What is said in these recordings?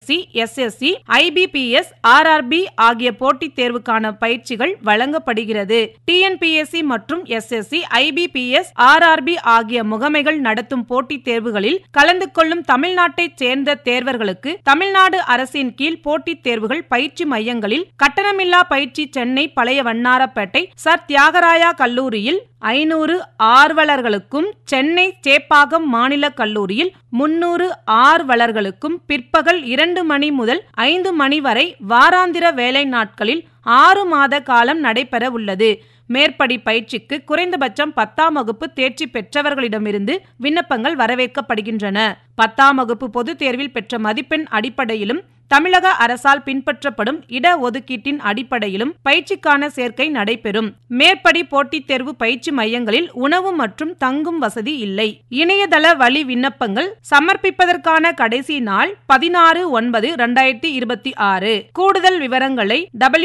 TNPSC, SSC, IBPS, RRB ஆகிய போட்டித் தேர்வுக்கான பயிற்சிகள் வழங்கப்படுகிறது. டிஎன்பிஎஸ்சி மற்றும் எஸ்எஸ்சி, ஐபிபிஎஸ், ஆர்ஆர்பி ஆகிய முகமைகள் நடத்தும் போட்டித் தேர்வுகளில் கலந்து கொள்ளும் தமிழ்நாட்டைச் சேர்ந்த தேர்வர்களுக்கு தமிழ்நாடு அரசின் கீழ் போட்டித் தேர்வுகள் பயிற்சி மையங்களில் கட்டணமில்லா பயிற்சி சென்னை பழைய வண்ணாரப்பேட்டை சர் தியாகராயா கல்லூரியில் 500 ஆர்வலர்களுக்கும், சென்னை சேப்பாக்கம் மாநில கல்லூரியில் 300 ஆர்வலர்களுக்கும் பிற்பகல் 2 மணி முதல் 5 மணி வரை வாராந்திர வேலை நாட்களில் 6 மாத காலம் நடைபெற உள்ளது. மேற்படி பயிற்சிக்கு குறைந்தபட்சம் 10ஆம் வகுப்பு தேர்ச்சி பெற்றவர்களிடமிருந்து விண்ணப்பங்கள் வரவேற்கப்படுகின்றன. 10ஆம் வகுப்பு பொதுத் தேர்வில் பெற்ற மதிப்பெண் அடிப்படையிலும் தமிழக அரசால் பின்பற்றப்படும் இடஒதுக்கீட்டின் அடிப்படையிலும் பயிற்சிக்கான சேர்க்கை நடைபெறும். மேற்படி போட்டித் தேர்வு பயிற்சி மையங்களில் உணவு மற்றும் தங்கும் வசதி இல்லை. இணையதள வழி விண்ணப்பங்கள் சமர்ப்பிப்பதற்கான கடைசி நாள் 16/9/2026. கூடுதல் விவரங்களை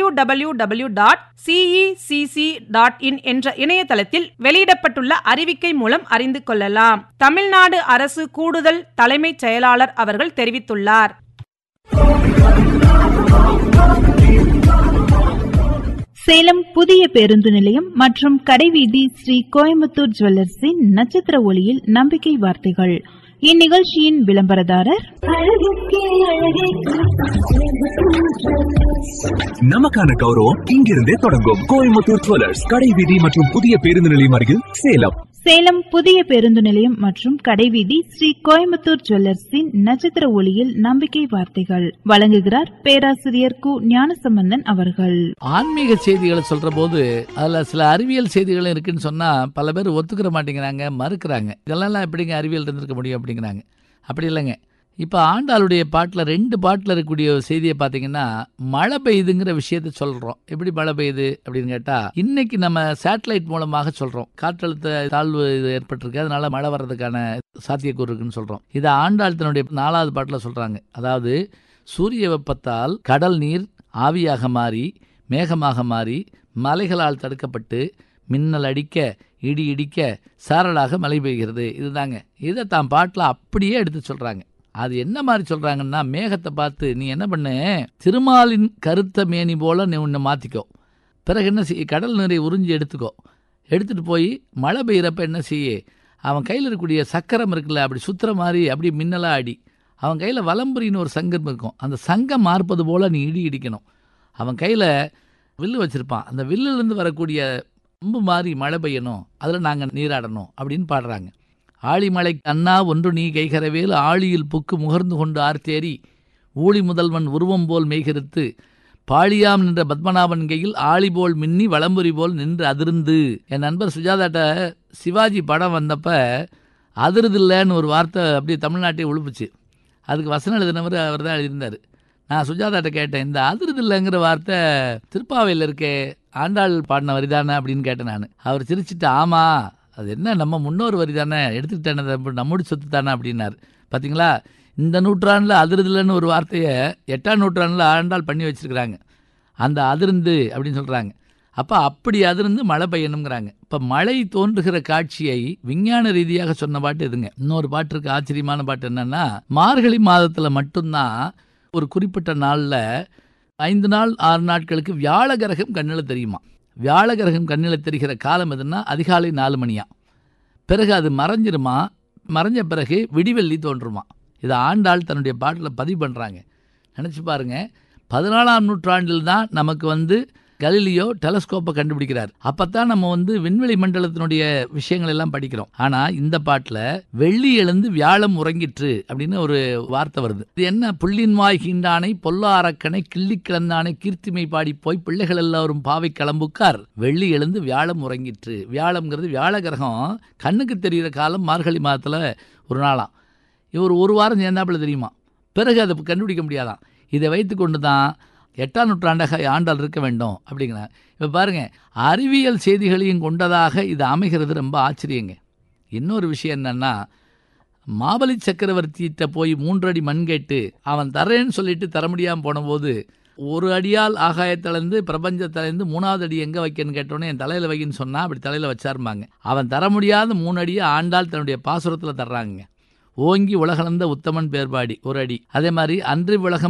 www.cecc.in என்ற இணையதளத்தில் வெளியிடப்பட்டுள்ள அறிவிக்கை மூலம் அறிந்து கொள்ளலாம். தமிழ்நாடு அரசு கூடுதல் தலைமைச் செயலாளர் அவர்கள் தெரிவித்துள்ளார். சேலம் புதிய பேருந்து நிலையம் மற்றும் கடைவீதி ஸ்ரீ கோயம்புத்தூர் ஜுவல்லர்ஸின் நட்சத்திர ஒளியில் நம்பிக்கை வார்த்தைகள். இந்நிகழ்ச்சியின் விளம்பரதாரர் நமக்கான கௌரவம் இங்கிருந்தே தொடங்கும். கோயம்புத்தூர் ஜுவல்லர்ஸ், கடைவீதி மற்றும் புதிய பேருந்து நிலையம் அருகில் சேலம். சேலம் புதிய பேருந்து நிலையம் மற்றும் கடைவீதி ஸ்ரீ கோயம்புத்தூர் ஜுவல்லர்ஸின் நட்சத்திர ஒளியில் நம்பிக்கை வார்த்தைகள் வழங்குகிறார் பேராசிரியர் கு ஞானசம்பந்தன் அவர்கள். ஆன்மீக செய்திகளை சொல்ற போது அதுல சில அறிவியல் செய்திகள் இருக்குன்னு சொன்னா பல பேர் ஒத்துக்கிற மாட்டேங்கிறாங்க, மறுக்கிறாங்க. இதெல்லாம் எப்படிங்க அறிவியல் இருந்திருக்க முடியும் அப்படிங்கிறாங்க. அப்படி இல்லைங்க. இப்போ ஆண்டாளுடைய பாட்டில் 2 பாட்டில் இருக்கக்கூடிய செய்தியை பார்த்தீங்கன்னா மழை பெய்யுதுங்கிற விஷயத்த சொல்கிறோம். எப்படி மழை பெய்யுது அப்படின்னு கேட்டால் இன்னைக்கு நம்ம சேட்டலைட் மூலமாக சொல்கிறோம். காற்றழுத்த தாழ்வு இது ஏற்பட்டிருக்கு, அதனால மழை வர்றதுக்கான சாத்தியக்கூறு இருக்குன்னு சொல்கிறோம். இதை ஆண்டாள் தன்னுடைய 4வது பாட்டில் சொல்கிறாங்க. அதாவது சூரிய வெப்பத்தால் கடல் நீர் ஆவியாக மாறி மேகமாக மாறி மலைகளால் தடுக்கப்பட்டு மின்னல் அடிக்க இடி இடிக்க சாரலாக மழை பெய்கிறது. இதுதாங்க. இதை தான் பாட்டில் அப்படியே எடுத்து சொல்கிறாங்க. அது என்ன மாதிரி சொல்றாங்கன்னா, மேகத்தை பார்த்து நீ என்ன பண்ண, திருமாலின் கருத்த மேனி போல நீ உன்னை மாற்றிக்கோ. பிறகு என்ன செய்ய, கடல் நீரை உறிஞ்சி எடுத்துக்கோ. எடுத்துகிட்டு போய் மழை பெய்கிறப்ப என்ன செய்ய, அவன் கையில் இருக்கக்கூடிய சக்கரம் இருக்குல்ல, அப்படி சுற்றுற மாதிரி அப்படி மின்னலாக அடி. அவன் கையில் வலம்புரின்னு ஒரு சங்கம் இருக்கும். அந்த சங்கம் மார்ப்பது போல் நீ இடி இடிக்கணும். அவன் கையில் வில்லு வச்சுருப்பான். அந்த வில்லுலேருந்து வரக்கூடிய அம்பு மாதிரி மழை பெய்யணும், அதில் நாங்கள் நீராடணும் அப்படின்னு பாடுறாங்க. ஆழிமலை அண்ணா ஒன்று நீ கைகரவேல் ஆழியில் புக்கு முகர்ந்து கொண்டு ஆர்த்தேரி ஊழி முதல்வன் உருவம் போல் மெய்கருத்து பாழியாம் நின்ற பத்மநாபன் கையில் ஆழி போல் மின்னி வளம்புரி போல் நின்று அதிர்ந்து. என் நண்பர் சுஜாதாட்ட சிவாஜி படம் வந்தப்ப அதிருதில்லைன்னு ஒரு வார்த்தை அப்படியே தமிழ்நாட்டை உழுப்புச்சு. அதுக்கு வசனம் எழுதினவர் அவர் தான் எழுதியிருந்தார். நான் சுஜாதாட்ட கேட்டேன், இந்த அதிருதில்லைங்கிற வார்த்தை திருப்பாவையில் இருக்கே, ஆண்டாள் பாடின வரிதானே அப்படின்னு கேட்டேன் நான். அவர் சிரிச்சுட்டு ஆமாம், அது என்ன நம்ம முன்னோர் வரி தானே, எடுத்துக்கிட்டேன், நம்முடைய சொத்து தானே அப்படின்னாரு. பார்த்தீங்களா, இந்த நூற்றாண்டில் அதிருதில்லைன்னு ஒரு வார்த்தையை 8ஆம் நூற்றாண்டில் ஆண்டாள் பண்ணி வச்சுருக்கிறாங்க. அந்த அதிர்ந்து அப்படின்னு சொல்கிறாங்க. அப்போ அப்படி அதிர்ந்து மழை பெய்யணுங்கிறாங்க. இப்போ மழை தோன்றுகிற காட்சியை விஞ்ஞான ரீதியாக சொன்ன பாட்டு எதுங்க. இன்னொரு பாட்டு இருக்கு, ஆச்சரியமான பாட்டு. என்னன்னா, மார்கழி மாதத்தில் மட்டும்தான் ஒரு குறிப்பிட்ட நாளில் 5 நாள் 6 நாட்களுக்கு வியாழ கிரகம் கண்ணில் தெரியுமா. வியாழ கிரகம் கண்ணில் தெரிகிற காலம் எதுன்னா அதிகாலை 4 மணியா. பிறகு அது மறைஞ்சிருமா, மறைஞ்ச பிறகு விடிவெள்ளி தோன்றுமா. இதை ஆண்டாள் தன்னுடைய பாட்டில் பதிவு பண்ணுறாங்க. நினச்சி பாருங்க, 14ஆம் நூற்றாண்டில் தான் நமக்கு கலீலியோ டெலஸ்கோப்பை கண்டுபிடிக்கிறார். அப்பத்தான் நம்ம விண்வெளி மண்டலத்தினுடைய விஷயங்கள் எல்லாம் படிக்கிறோம். ஆனா இந்த பாட்டுல வெள்ளி எழுந்து வியாழம் உறங்கிற்று அப்படின்னு ஒரு வார்த்தை வருது. இது என்ன, புள்ளின் வாய் கீண்டானை பொல்லா அரக்கனை கிள்ளி கிளந்தானை கீர்த்திமை பாடி போய் பிள்ளைகள் எல்லாரும் பாவை கிளம்புக்கார் வெள்ளி எழுந்து வியாழம் உறங்கிற்று. வியாழம்ங்கிறது வியாழ கிரகம் கண்ணுக்கு தெரிகிற காலம் மார்கழி மாதத்துல ஒரு நாளாம். இவர் ஒரு வாரம் சேர்ந்தாப்புல தெரியுமா. பிறகு அதை கண்டுபிடிக்க முடியாதான். இதை வைத்து கொண்டு தான் 8ஆம் நூற்றாண்டாக ஆண்டாள் இருக்க வேண்டும் அப்படிங்கிறாங்க. இப்போ பாருங்கள், அறிவியல் செய்திகளையும் கொண்டதாக இது அமைகிறது. ரொம்ப ஆச்சரியங்க. இன்னொரு விஷயம் என்னன்னா, மாபலி சக்கரவர்த்தியிட்ட போய் 3 அடி மண் கேட்டு அவன் தரேன்னு சொல்லிட்டு தர முடியாமல் போன போது, 1 அடியால் ஆகாயத்திலேருந்து பிரபஞ்சத்திலேருந்து 3வது அடி எங்கே வைக்கன்னு கேட்டோன்னே என் தலையில் வைக்கின்னு சொன்னால் அப்படி தலையில் வச்சாருமாங்க. அவன் தர முடியாத 3 அடியை ஆண்டாள் தன்னுடைய பாசுரத்தில் தர்றாங்க. ஓங்கி உலகளந்த உத்தமன் பேர்பாடி 1 அடி. அதே மாதிரி அன்று உலகம்